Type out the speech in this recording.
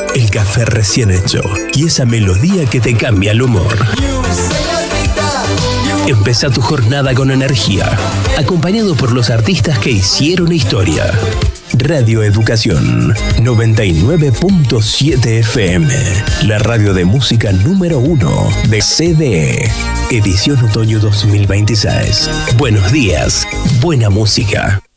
el café recién hecho y esa melodía que te cambia el humor. Empezá tu jornada con energía, acompañado por los artistas que hicieron historia. Radio Educación 99.7 FM, la radio de música número 1 de CDE, edición otoño 2026. Buenos días, buena música.